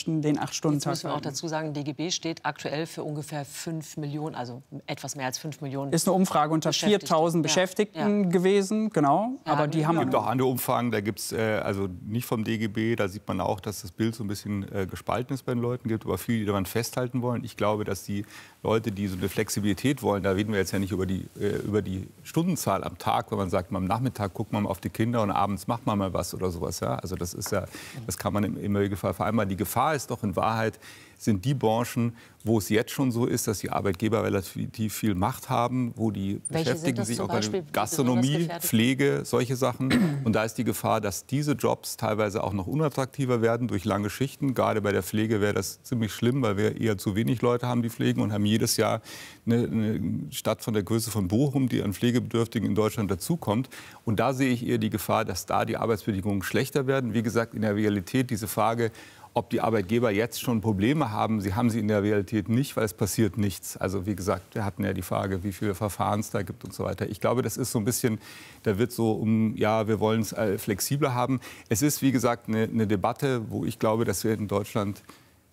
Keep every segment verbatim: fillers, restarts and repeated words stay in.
Schichten den acht-Stunden-Tag. Jetzt müssen wir auch dazu sagen, D G B steht aktuell für ungefähr fünf Millionen, also etwas mehr als fünf Millionen. Ist eine Umfrage unter viertausend Beschäftigten ja. gewesen, genau. Ja, aber die haben es gibt auch andere Umfragen, da gibt es, äh, also nicht vom D G B, da sieht man auch, dass das Bild so ein bisschen äh, gespalten ist bei den Leuten gibt, aber viele, die daran festhalten wollen. Ich glaube, dass die Leute, die so eine Flexibilität wollen, da reden wir jetzt ja nicht über die, äh, über die Stundenzahl am Tag, wenn man sagt, am Nachmittag guckt man mal auf die Kinder und abends macht man mal was oder sowas. Ja? Also das ist ja, das kann man im, im Regelfall vereinbaren. Die Gefahr ist doch in Wahrheit, sind die Branchen, wo es jetzt schon so ist, dass die Arbeitgeber relativ viel Macht haben, wo die Welche beschäftigen sich auch bei Beispiel, Gastronomie, Pflege, solche Sachen. Und da ist die Gefahr, dass diese Jobs teilweise auch noch unattraktiver werden durch lange Schichten. Gerade bei der Pflege wäre das ziemlich schlimm, weil wir eher zu wenig Leute haben, die pflegen und haben jedes Jahr eine, eine Stadt von der Größe von Bochum, die an Pflegebedürftigen in Deutschland dazukommt. Und da sehe ich eher die Gefahr, dass da die Arbeitsbedingungen schlechter werden. Wie gesagt, in der Realität diese Frage, ob die Arbeitgeber jetzt schon Probleme haben, sie haben sie in der Realität nicht, weil es passiert nichts. Also wie gesagt, wir hatten ja die Frage, wie viele Verfahren es da gibt und so weiter. Ich glaube, das ist so ein bisschen, da wird so um, ja, wir wollen es flexibler haben. Es ist, wie gesagt, eine, eine Debatte, wo ich glaube, dass wir in Deutschland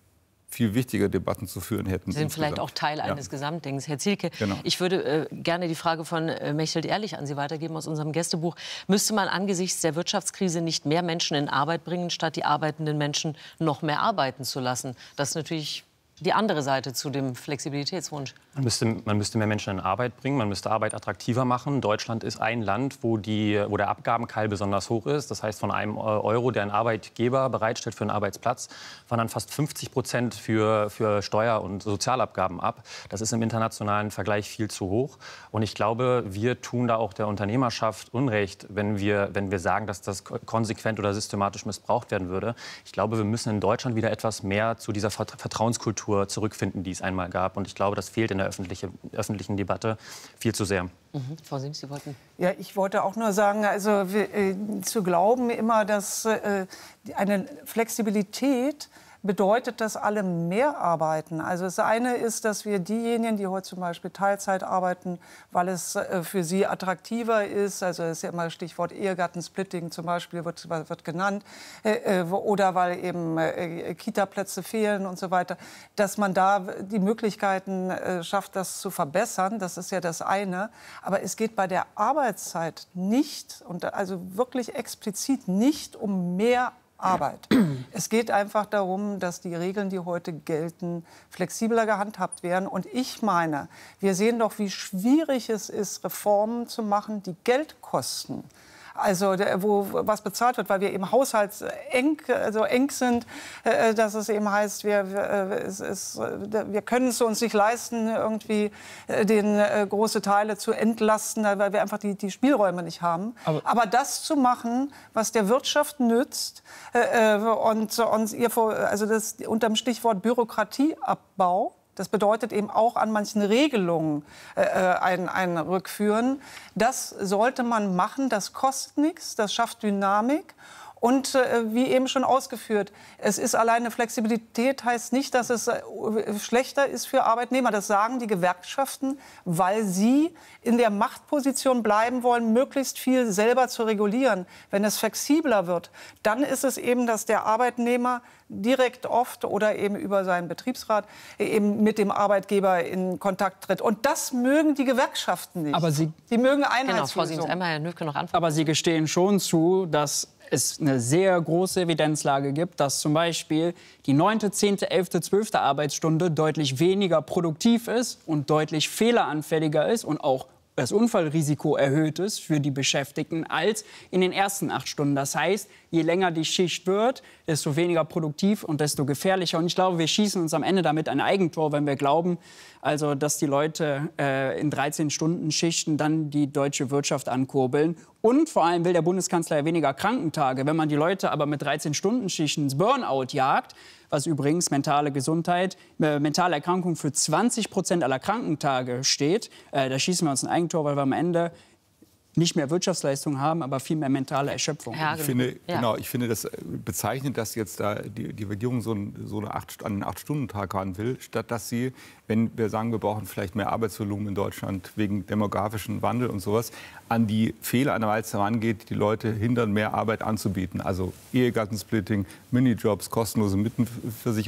viel wichtige Debatten zu führen hätten. Sie sind vielleicht auch Teil eines ja. Gesamtdings. Herr Zielke, genau. ich würde äh, gerne die Frage von äh, Mechthild Ehrlich an Sie weitergeben aus unserem Gästebuch. Müsste man angesichts der Wirtschaftskrise nicht mehr Menschen in Arbeit bringen, statt die arbeitenden Menschen noch mehr arbeiten zu lassen? Das ist natürlich die andere Seite zu dem Flexibilitätswunsch. Man müsste, man müsste mehr Menschen in Arbeit bringen, man müsste Arbeit attraktiver machen. Deutschland ist ein Land, wo, die, wo der Abgabenkeil besonders hoch ist. Das heißt, von einem Euro, der ein Arbeitgeber bereitstellt für einen Arbeitsplatz, wandern fast fünfzig Prozent für, für Steuer- und Sozialabgaben ab. Das ist im internationalen Vergleich viel zu hoch. Und ich glaube, wir tun da auch der Unternehmerschaft Unrecht, wenn wir, wenn wir sagen, dass das konsequent oder systematisch missbraucht werden würde. Ich glaube, wir müssen in Deutschland wieder etwas mehr zu dieser Vertrauenskultur zurückfinden, die es einmal gab. Und ich glaube, das fehlt in der öffentliche, öffentlichen Debatte viel zu sehr. Mhm. Frau Sims, Sie wollten... Ja, ich wollte auch nur sagen, also äh, zu glauben immer, dass äh, eine Flexibilität bedeutet, dass alle mehr arbeiten. Also das eine ist, dass wir diejenigen, die heute zum Beispiel Teilzeit arbeiten, weil es äh, für sie attraktiver ist, also das ist ja immer Stichwort Ehegattensplitting zum Beispiel, wird, wird genannt, äh, oder weil eben äh, Kita-Plätze fehlen und so weiter, dass man da die Möglichkeiten äh, schafft, das zu verbessern. Das ist ja das eine. Aber es geht bei der Arbeitszeit nicht, und also wirklich explizit nicht um mehr Arbeit. Es geht einfach darum, dass die Regeln, die heute gelten, flexibler gehandhabt werden. Und ich meine, wir sehen doch, wie schwierig es ist, Reformen zu machen, die Geld kosten. Also wo was bezahlt wird, weil wir eben haushaltseng, also eng sind, äh, dass es eben heißt, wir, wir, äh, es, es, wir können es uns nicht leisten, irgendwie äh, den äh, große Teile zu entlasten, weil wir einfach die, die Spielräume nicht haben. Aber, Aber das zu machen, was der Wirtschaft nützt äh, und, und ihr vor, also das unter dem Stichwort Bürokratieabbau. Das bedeutet eben auch an manchen Regelungen äh, ein, ein Rückführen. Das sollte man machen, das kostet nichts, das schafft Dynamik. Und äh, wie eben schon ausgeführt, es ist alleine Flexibilität, heißt nicht, dass es äh, schlechter ist für Arbeitnehmer. Das sagen die Gewerkschaften, weil sie in der Machtposition bleiben wollen, möglichst viel selber zu regulieren. Wenn es flexibler wird, dann ist es eben, dass der Arbeitnehmer direkt oft oder eben über seinen Betriebsrat eben mit dem Arbeitgeber in Kontakt tritt. Und das mögen die Gewerkschaften nicht. Aber sie, die mögen Einheitslösungen. Genau, Frau Sims, einmal Herr Nöfke noch antworten. Aber Sie gestehen schon zu, dass es eine sehr große Evidenzlage gibt, dass zum Beispiel die neunte, zehnte, elfte, zwölfte Arbeitsstunde deutlich weniger produktiv ist und deutlich fehleranfälliger ist und auch das Unfallrisiko erhöht ist für die Beschäftigten als in den ersten acht Stunden. Das heißt, je länger die Schicht wird, desto weniger produktiv und desto gefährlicher. Und ich glaube, wir schießen uns am Ende damit ein Eigentor, wenn wir glauben, also, dass die Leute äh, in dreizehn Stunden Schichten dann die deutsche Wirtschaft ankurbeln. Und vor allem will der Bundeskanzler ja weniger Krankentage. Wenn man die Leute aber mit dreizehn Stunden Schichten ins Burnout jagt, was übrigens mentale Gesundheit, äh, mentale Erkrankung für zwanzig Prozent aller Krankentage steht, äh, da schießen wir uns ein Eigentor, weil wir am Ende nicht mehr Wirtschaftsleistung haben, aber viel mehr mentale Erschöpfung. Ja, ich finde, ja. genau, ich finde das bezeichnend, dass jetzt da die, die Regierung so, ein, so eine acht, an den acht-Stunden-Tag ran will, statt dass sie, wenn wir sagen, wir brauchen vielleicht mehr Arbeitsvolumen in Deutschland wegen demografischen Wandel und sowas, an die Fehlanreize herangeht, die die Leute hindern, mehr Arbeit anzubieten. Also Ehegattensplitting, Minijobs, kostenlose Mittenversicherung.